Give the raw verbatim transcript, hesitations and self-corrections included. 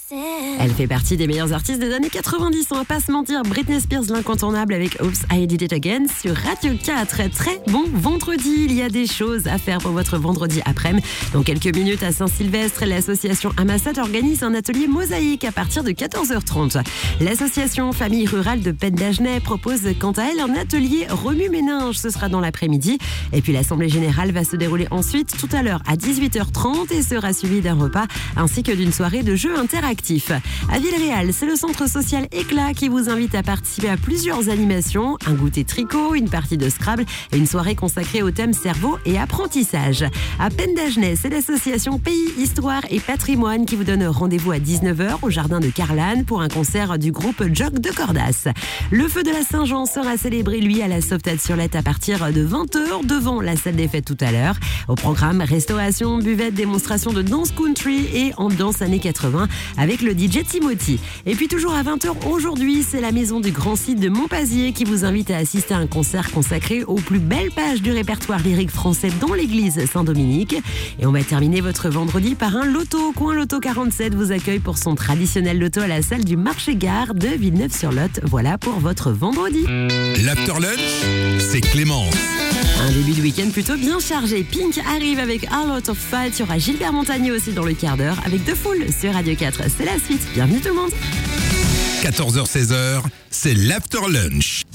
Elle fait partie des meilleurs artistes des années quatre-vingt-dix, on va pas se mentir. Britney Spears, l'incontournable avec Oops, I Did It Again sur Radio quatre. Très bon vendredi, il y a des choses à faire pour votre vendredi après-midi. Dans quelques minutes à Saint-Sylvestre, l'association Amassat organise un atelier mosaïque à partir de quatorze heures trente. L'association Famille Rurale de Penn d'Agenais propose quant à elle un atelier remue-ménage, ce sera dans l'après-midi. Et puis l'Assemblée Générale va se dérouler ensuite tout à l'heure à dix-huit heures trente et sera suivie d'un repas ainsi que d'une soirée de jeux interactifs. À Villeréal, c'est le centre social Éclat qui vous invite à participer à plusieurs animations, un goûter tricot, une partie de Scrabble et une soirée consacrée au thème cerveau et apprentissage. À Penn d'Agenais, c'est l'association Pays, Histoire et Patrimoine qui vous donne rendez-vous à dix-neuf heures au jardin de Carlane pour un concert du groupe Jock de Cordas. Le feu de la Saint-Jean sera célébré, lui, à la Sauvetage-sur-Lette à partir de vingt heures devant la salle des fêtes tout à l'heure. Au programme, restauration, buvette, démonstration de danse country et ambiance années quatre-vingts avec le D J Timothy. Et puis toujours à vingt heures aujourd'hui, c'est la maison du Grand Site de Montpazier qui vous invite à assister à un concert consacré aux plus belles pages du répertoire lyrique français dans l'église Saint-Dominique. Et on va terminer votre vendredi par un loto. Coin Loto quarante-sept vous accueille pour son traditionnel loto à la salle du Marché-Gare de Villeneuve-sur-Lot. Voilà pour votre vendredi. L'After Lunch, c'est Clémence. Un début de week-end plutôt bien chargé. Pink arrive avec A Lot of Fight. Il y aura Gilbert Montagnier aussi dans le quart d'heure avec The Fool sur Radio quatre. C'est la suite. Bienvenue tout le monde. quatorze heures seize heures, c'est l'After Lunch.